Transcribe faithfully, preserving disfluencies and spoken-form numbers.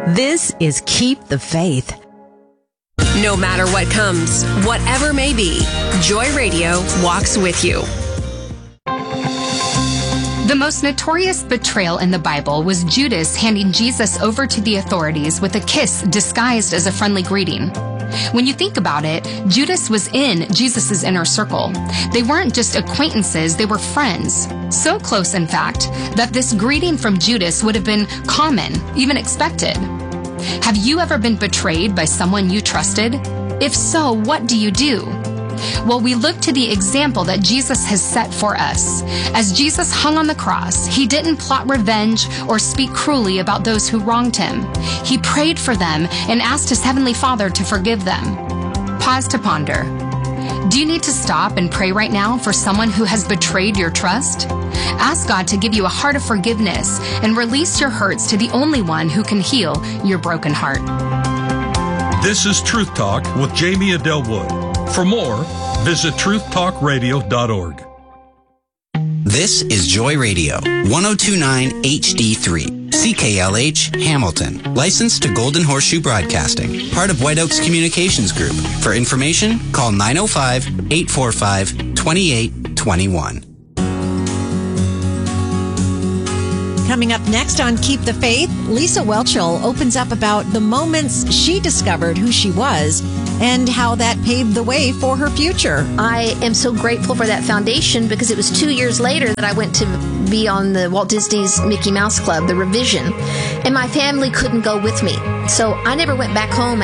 This is Keep the Faith. No matter what comes, whatever may be, Joy Radio walks with you. The most notorious betrayal in the Bible was Judas handing Jesus over to the authorities with a kiss disguised as a friendly greeting. When you think about it, Judas was in Jesus' inner circle. They weren't just acquaintances, they were friends. So close, in fact, that this greeting from Judas would have been common, even expected. Have you ever been betrayed by someone you trusted? If so, what do you do? Well, we look to the example that Jesus has set for us. As Jesus hung on the cross, he didn't plot revenge or speak cruelly about those who wronged him. He prayed for them and asked his heavenly Father to forgive them. Pause to ponder. Do you need to stop and pray right now for someone who has betrayed your trust? Ask God to give you a heart of forgiveness and release your hurts to the only one who can heal your broken heart. This is Truth Talk with Jamie Adelwood. For more, visit truth talk radio dot org. This is Joy Radio, one oh two point nine H D three, C K L H, Hamilton. Licensed to Golden Horseshoe Broadcasting, part of White Oaks Communications Group. For information, call nine oh five, eight four five, two eight two one. Coming up next on Keep the Faith, Lisa Whelchel opens up about the moments she discovered who she was and how that paved the way for her future. I am so grateful for that foundation because it was two years later that I went to be on the Walt Disney's Mickey Mouse Club, the revision, and my family couldn't go with me. So I never went back home